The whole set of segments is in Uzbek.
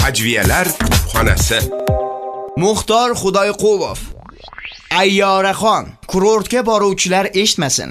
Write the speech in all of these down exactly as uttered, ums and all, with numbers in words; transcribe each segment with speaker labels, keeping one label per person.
Speaker 1: Hajviyalar kutubxonasi.
Speaker 2: Muxtor Xudoyqulov. Ayyoraxon. Kurortga boruvchilar eshitmasin.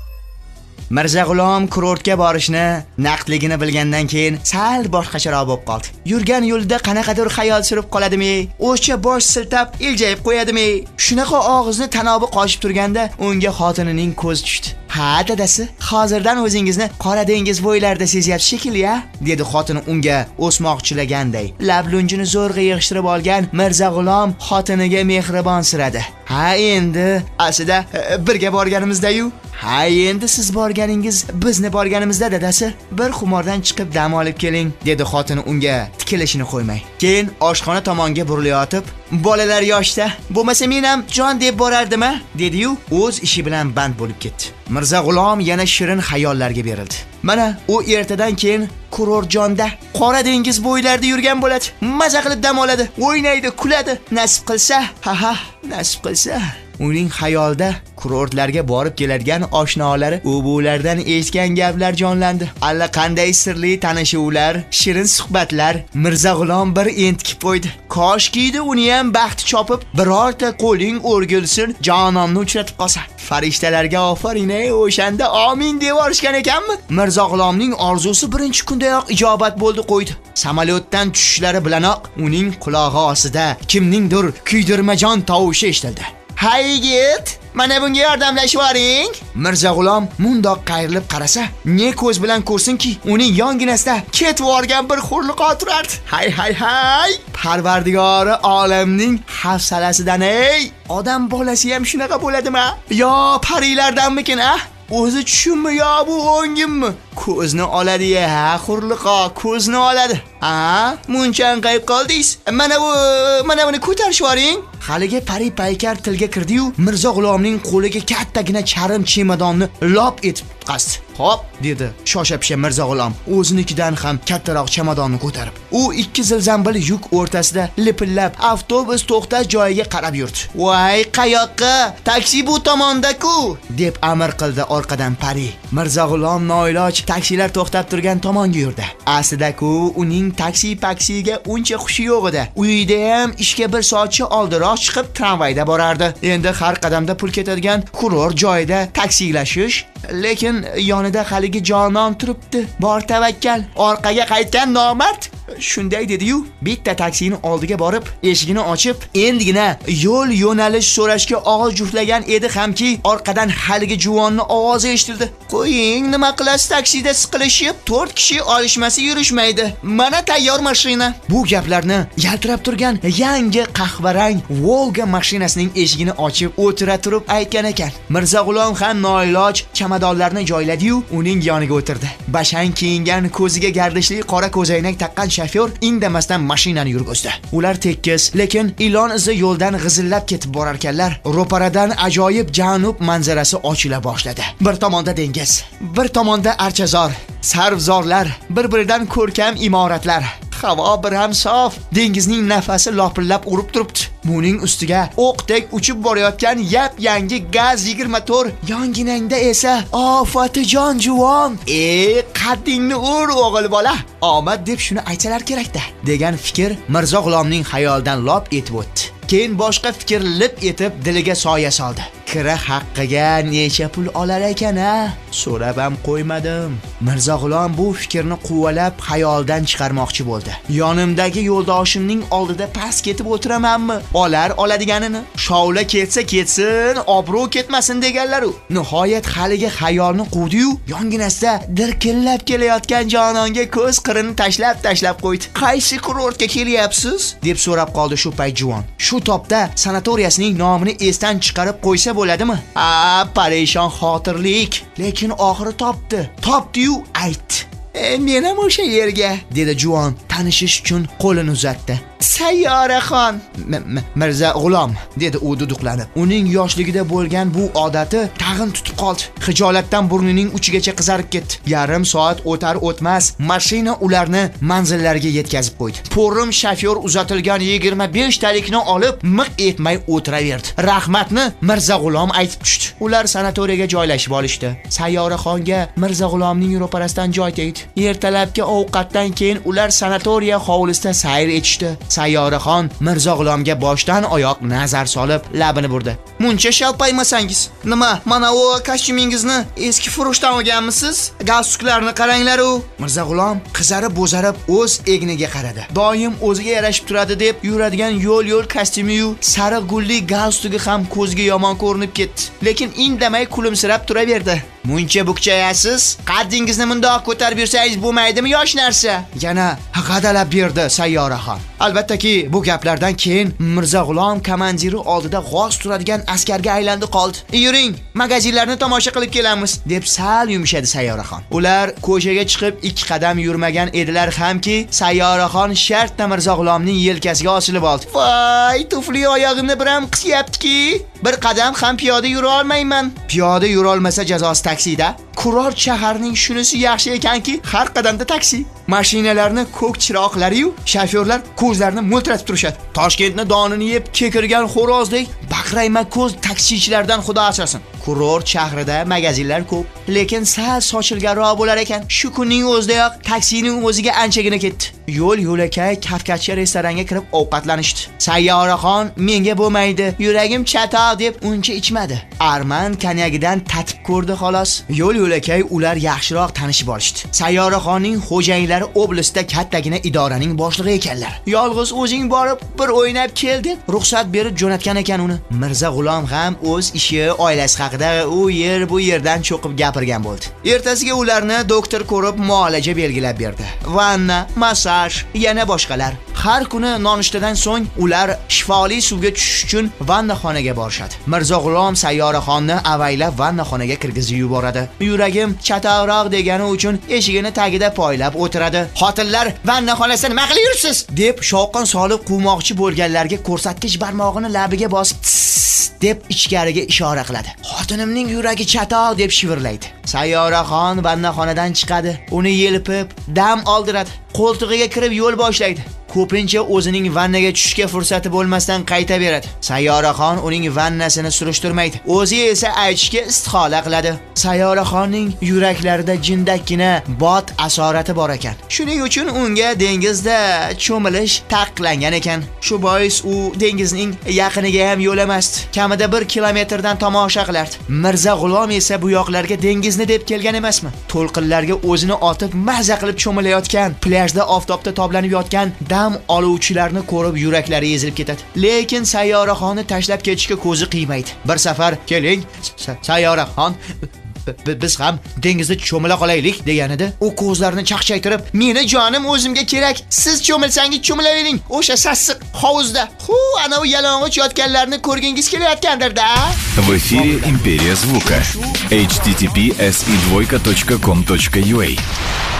Speaker 2: Mirzag'ulom kurortga borishni naqdligini bilgandan keyin sal boshqacharoq bo'lib qoldi. Yurgan yo'lida qanaqadir xayol surib qoladimi? O'sha bosh siltab iljayib qo'yadimi? Shunaqa og'izni tanobi qochib turganda unga xotinining ko'z tushdi. "Ha, dadasi, hozirdan o'zingizni Qora dengiz bo'ylarida sezyapsiz shekilli-a?" dedi xotini unga o'smoqchilaganday. Lab lunjini zo'rg'a yig'ishtirib olgan Mirzag'ulom xotiniga mehribon siradi. "Ha, endi aslida birga borganimizda-yu. Ha, endi siz borganingiz, bizni borganimizda dadasi. Bir xumordan chiqib dam olib keling", dedi xotini unga tikilishini qo'ymay. Keyin oshxona tomonga burilayotib, "Bolalar yoshda, bo'lmasa men ham jon deb borardim-a", dedi-yu, o'z ishi bilan band bo'lib ketdi. Mirzag'ulom yana shirin xayollarga berildi. Mana u ertadan keyin kurortjonda Qora dengiz bo'ylarida yurgan bo'ladi. Maza qilib dam oladi, o'ynaydi, kuladi. Nasib qilsa, ha ha, nasib qilsa. Uning xayolida kurortlarga borib keladigan oshnolari ubulardan eshitgan gaplar jonlandi. Alla qanday sirli tanishuvlar, shirin suhbatlar. Mirzag'ulom bir entikib qo'ydi. Koshkiydi uni ham baxti chopib, birorta qo'ling o'rgilsin, jononni uchratib qolsa. Farishtalarga ofarin-ey, o'shanda amin deb yorishgan ekanmi? Mirzag'ulomning orzusi birinchi kundayoq ijobat bo'ldi qo'ydi. Samolyotdan tushishlari bilanoq uning qulog'i ostida kimningdir kuydirmajon tovushi eshitildi. "Hay yigit, mana bunga yordamlashib oling." Mirzag'ulom mundoq qayrilib qarasa, ne ko'z bilan ko'rsinki, uning yonginasida ketib yorgan bir hurliqo turardi. Hay hay hay! Parvardigori olamning hafsalasidan ey! Odam bolasi ham shunaqa bo'ladimi? Yo parilardanmikin, a? O'zi tushunmi yo bu o'ngimmi? Ko'zni oladi-ya, hurliqo, ko'zni oladi. Ha, muncha qayib qoldingiz. Mana bu, mana buni ko'tarib yuboring. Haliga pari paykar tilga kirdi-yu, Mirzag'ulomning qo'liga kattagina charm chemadonni lop etib qasdi. "Hop", dedi shosha-pisha Mirzag'ulom, o'zinikidan ham kattaroq chamadonni ko'tarib. U ikki zilzambil yuk o'rtasida lipillab avtobus to'xtash joyiga qarab yurdi. "Voy, qayoqqa? Taksi bu tomonda-ku", deb amr qildi orqadan pari. Mirzag'ulom noiloj taksilar to'xtab turgan tomonga yurdi. Aslida-ku uning taksi paksiga uncha xushi yo'q edi. Uyida ham ishga bir soatcha oldinroq chiqib tramvayda borardi. Endi har qadamda pul ketadigan kurort joyida taksilashish, lekin yonida haligi jonon turibdi. Bor tavakkal, orqaga qaytgan nomard. Shunday dedi-yu, bitta taksini oldiga borib, eshigini ochib, endigina yo'l yo'nalish so'rashga og'iz juftlagan edi hamki, orqadan haligi juvonning ovozi eshitildi. "Qo'ying, nima qilasiz, taksida siqilishib, to'rt kishi olishmasi yurishmaydi. Mana tayyor mashina." Bu gaplarni yaltirab turgan yangi qahvarang Volga mashinasining eshigini ochib o'tira turib aytgan ekan. Mirzag'ulom ham noiloj chamadonlarni joyladi-yu, uning yoniga o'tirdi. Bashang kiyingan, ko'ziga gardishli qora ko'zoynak taqqan shofyor indamasdan mashinani yurgizdi. Ular tekis, lekin ilon izi yo'ldan g'izillab ketib borarkanlar, ro'paradan ajoyib janub manzarasi ochila boshladi. Bir tomonda dengiz, bir tomonda archazor, sarvzorlar, bir-biridan ko'rkam imoratlar. Havo bir ham sof, dengizning nafasi lopillab urib turibdi. Buning ustiga o'qdek uchib borayotgan yap yangi gaz yigirma to'rt, yonginangda esa ofatijon juvon. "Ey, qaddingni ur o'g'il bola. Omad deb shuni aytsalar kerak-da", degan fikr Mirzag'ulomning xayolidan lop etib o'tdi. Keyin boshqa fikr lip etib diliga soya soldi. Kira haqqiga necha pul olar ekan-a? So'rab ham qo'ymadim. Mirzag'ulom bu fikrni quvalab xayoldan chiqarmoqchi bo'ldi. Yonimdagi yo'ldoshimning oldida past ketib o'tiramanmi? Olar oladiganini. Shovla ketsa ketsin, obro' ketmasin deganlar-u. Nihoyat haligi xayolni quvdi-yu, yonginasida dirkillab kelayotgan jononga ko'z qirini tashlab tashlab qo'ydi. "Qaysi kurortga kelyapsiz?" deb so'rab qoldi shu payt juvon. Shu topda sanatoriyasining nomini esdan chiqarib qo'ysa bo'ladimi? "Ha, parishon xotirlik." Lekin oxiri topdi. Topdi-yu aytdi. "E, men ham o'sha yerga", dedi juvon tanishish uchun qo'lini uzatdi. Sayyoraxon. Mirza G'ulom, dedi u duduqlanib. Uning yoshligida bo'lgan bu odati tag'in tutib qoldi. Xijolatdan burnining uchigacha qizarib ketdi. Yarim soat o'tar o'tmas mashina ularni manzillariga yetkazib qo'ydi. Po'rim shofyor uzatilgan yigirma besh talikni olib miq etmay o'tiraverdi. Rahmatni Mirza G'ulom aytib tushdi. Ular sanatoriyaga joylashib olishdi. Sayyoraxonga Mirza G'ulomning ro'parasidan joy tegdi. Ertalabki ovqatdan keyin ular sanatoriya hovlisida sayr etishdi. Sayyoraxon Mirza G'ulomga boshdan oyoq nazar solib labini burdi. Muncha shalpaymasangiz, nima, mana u kostyumingizni eski furushdan olganmisiz? Galstuklarni qaranglar u. Mirza G'ulom qizarib bo'zarib o'z egniga qaradi. Doim o'ziga yarashib turadi deb yuradigan yo'l-yo'l kostyumi-yu sariq gulli galstugi ham ko'zga yomon ko'rinib ketdi. Lekin indamay kulimsirab turaverdi. Muncha bukchayasiz, qaddingizni mundoq ko'tarib yursangiz bo'lmaydimi yosh narsa? Yana g'adalab berdi Sayyoraxon. Albattaki bu gaplardan keyin Mirza G'ulom komandiri oldida g'oz turadigan askarga aylandi qoldi. "Yuring, magazinlarni tomosha qilib kelamiz", deb sal yumshadi Sayyoraxon. Ular ko'chaga chiqib ikki qadam yurmagan edilar hamki, Sayyoraxon shartta Mirza G'ulomning yelkasiga osilib oldi. "Voy, tufli oyog'imni biram qisyaptiki, bir qadam ham piyoda yura olmayman." Piyoda yura olmasa jazosi taksida. Kuror shaharning shunisi yaxshi ekanki, har qadamda taksi. Mashinalarni ko'k chiroqlari-yu shofyorlar ko'zlarini mo'ltiratib turishadi. Toshkentni donini yeb kekirgan xo'rozdek baqrayma ko'z taksichilardan xudo asrasin. Kuror shahrida magazinlar ko'p, lekin sal sochilganroq bo'lar ekan. Shu kunning o'zidayoq taksining o'ziga anchagina ketdi. Yo'l yo'lakay Kafkascha restoranga kirib ovqatlanishdi. Sayyoraxon menga bo'lmaydi, yuragim chatoq deb uncha ichmadi. Arman konyagidan tatib ko'rdi xolos. Yo'l yo'lakay ular yaxshiroq tanishib olishdi. Sayyoraxonning xo'jayinlari oblastda kattagina idoraning boshlig'i ekanlar. Yolg'iz o'zing borib bir o'ynab kel deb ruxsat berib jo'natgan ekan uni. Mirza G'ulom ham o'z ishi, oilasi haqida u yer bu yerdan cho'qib gapirgan bo'ldi. Ertasiga ularni doktor ko'rib muolaja belgilab berdi. Vanna, massaj, yana boshqalar. Har kuni nonushtadan so'ng ular shifoli suvga tushish uchun vannaxonaga borishadi. Mirza G'ulom Sayyoraxonni avaylab vannaxonaga kirgizib yuboradi. Yuragim chatoqroq degani uchun eshigini tagida poylab o'tiradi. "Xotinlar vannaxonasida nima qilib yursiz?" deb shovqin solib quvmoqchi bo'lganlarga ko'rsatkich barmog'ini labiga bosib deb ichkariga ishora qiladi. "Xotinimning yuragi chatoq" deb shivirlaydi. Sayyoraxon vannaxonadan chiqadi, uni yelpib, dam oldiradi. Qo'ltig'iga kirib yo'l boshlaydi. Ko'pincha o'zining vannaga tushishga fursati bo'lmasdan qaytaveradi. Sayyoraxon uning vannasini surishtirmaydi. O'zi esa aytishga istihola qiladi. Sayyoraxonning yuraklarida jindakkina bot asorati bor ekan. Shuning uchun unga dengizda cho'milish taqiqlangan ekan. Shu bois u dengizning yaqiniga ham yo'lamasdi. Kamida bir kilometrdan tomosha qilardi. Mirza G'ulom esa bu yoqlarga dengizni deb kelgan emasmi? To'lqinlarga o'zini otib maza qilib cho'milayotgan, plyajda oftobda toblanib yotgan dam oluvchilarni ko'rib yuraklari ezilib ketadi. Lekin Sayyoraxonni tashlab ketishga ko'zi qiymaydi. Bir safar "Keling, Sayyoraxon, biz ham dengizda cho'mila qolaylik" deganida, u ko'zlarini chaqchaytirib, "Meni jonim o'zimga kerak, siz cho'milsangiz cho'milavering, o'sha sassiq hovuzda. Hu, ana u yalang'och yotganlarni ko'rgingiz kelayotgandir-da."
Speaker 3: В эфире Империя звука. эйч ти ти пи эс и двойка точка ком точка ю а